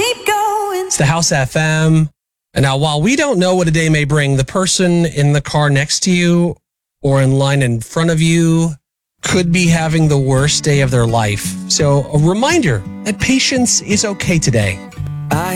keep going. It's the House FM. And now, while we don't know what a day may bring, the person in the car next to you or in line in front of you could be having the worst day of their life. So a reminder that patience is okay today.